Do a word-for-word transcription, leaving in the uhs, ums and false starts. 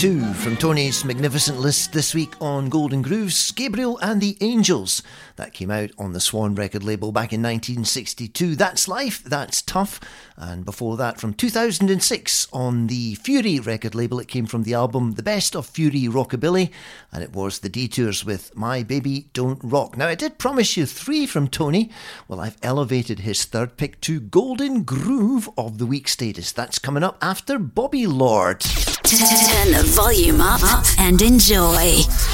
two from Tony's magnificent list this week on Golden Grooves, Gabriel and the Angels. That came out on the Swan record label back in nineteen sixty-two. That's Life, That's Tough. And before that, from two thousand six on the Fury record label, it came from the album The Best of Fury Rockabilly, and it was The Detours with My Baby Don't Rock. Now, I did promise you three from Tony. Well, I've elevated his third pick to Golden Groove of the Week status. That's coming up after Bobby Lord. Turn the volume up and enjoy.